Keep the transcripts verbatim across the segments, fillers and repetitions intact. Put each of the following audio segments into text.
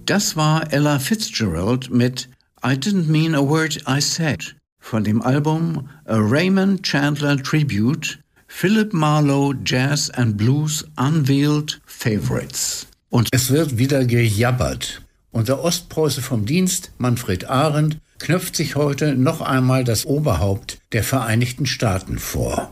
Das war Ella Fitzgerald mit I Didn't Mean a Word I Said von dem Album A Raymond Chandler Tribute, Philip Marlowe Jazz and Blues Unveiled Favorites. Und es wird wieder gejabbert. Und der Ostpreuße vom Dienst, Manfred Arendt, knöpft sich heute noch einmal das Oberhaupt der Vereinigten Staaten vor.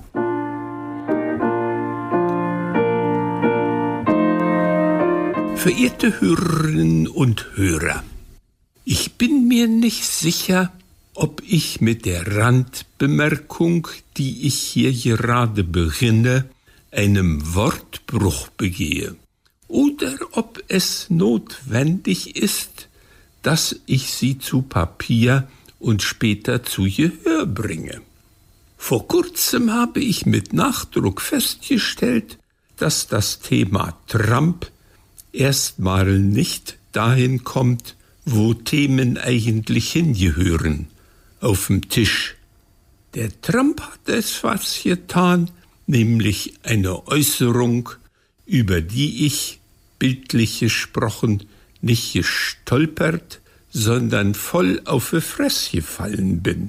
Verehrte Hörerinnen und Hörer, ich bin mir nicht sicher, ob ich mit der Randbemerkung, die ich hier gerade beginne, einem Wortbruch begehe, oder ob es notwendig ist, dass ich sie zu Papier und später zu Gehör bringe. Vor kurzem habe ich mit Nachdruck festgestellt, dass das Thema Trump erstmal nicht dahin kommt, wo Themen eigentlich hingehören, auf dem Tisch. Der Trump hat etwas getan, nämlich eine Äußerung, über die ich, bildlich gesprochen, nicht gestolpert, sondern voll auf die Fresse gefallen bin.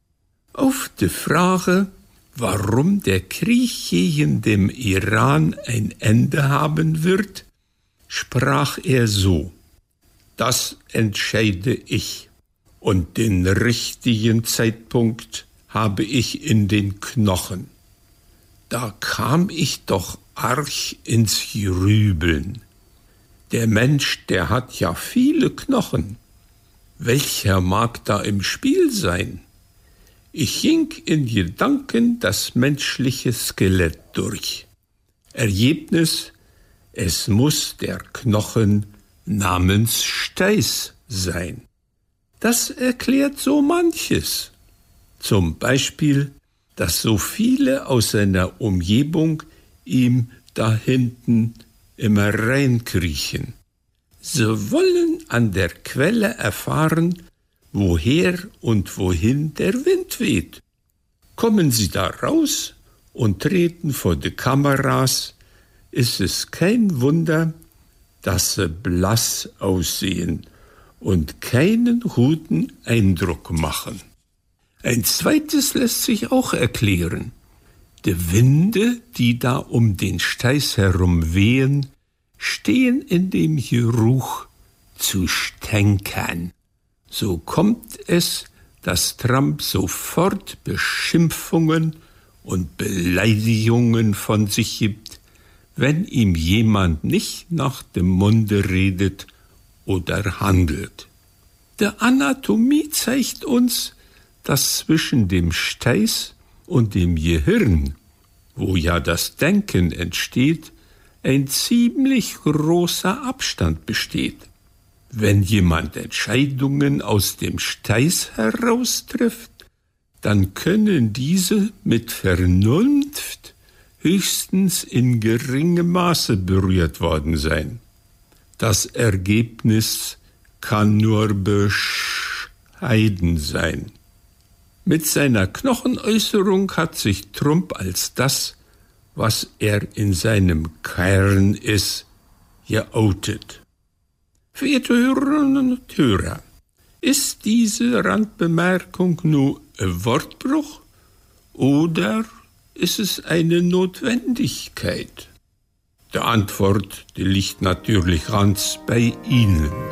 Auf die Frage, warum der Krieg gegen den Iran ein Ende haben wird, sprach er so: Das entscheide ich, und den richtigen Zeitpunkt habe ich in den Knochen. Da kam ich doch arg ins Grübeln. Der Mensch, der hat ja viele Knochen. Welcher mag da im Spiel sein? Ich ging in Gedanken das menschliche Skelett durch. Ergebnis: Es muss der Knochen namens Steiß sein. Das erklärt so manches. Zum Beispiel, dass so viele aus seiner Umgebung ihm da hinten immer reinkriechen. Sie wollen an der Quelle erfahren, woher und wohin der Wind weht. Kommen sie da raus und treten vor die Kameras, ist es kein Wunder, dass sie blass aussehen und keinen guten Eindruck machen. Ein zweites lässt sich auch erklären. Die Winde, die da um den Steiß herum wehen, stehen in dem Geruch zu stänkern. So kommt es, dass Trump sofort Beschimpfungen und Beleidigungen von sich gibt, wenn ihm jemand nicht nach dem Munde redet oder handelt. Die Anatomie zeigt uns, dass zwischen dem Steiß und dem Gehirn, wo ja das Denken entsteht, ein ziemlich großer Abstand besteht. Wenn jemand Entscheidungen aus dem Steiß heraus trifft, dann können diese mit Vernunft höchstens in geringem Maße berührt worden sein. Das Ergebnis kann nur bescheiden sein. Mit seiner Knochenäußerung hat sich Trump als das, was er in seinem Kern ist, geoutet. Verehrte Hörerinnen und Hörer, ist diese Randbemerkung nur ein Wortbruch oder ist es eine Notwendigkeit? Die Antwort, die liegt natürlich ganz bei Ihnen.